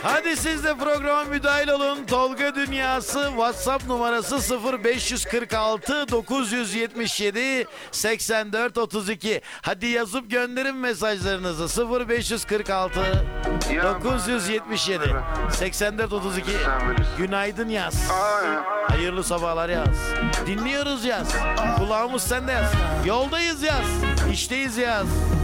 Hadi siz de programa müdahil olun. Tolga Dünyası WhatsApp numarası 0546 977 84 32. Hadi yazıp gönderin mesajlarınızı. 0546 977 84 32. Günaydın yaz. Hayırlı sabahlar yaz. Dinliyoruz yaz. Kulağımız sende yaz. Yoldayız yaz. İşteyiz yaz.